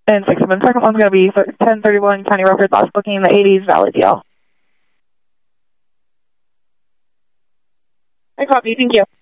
and 6 of them. Second one's going to be 1031 County Record, last booking, the 80s, valid deal. I copy, thank you.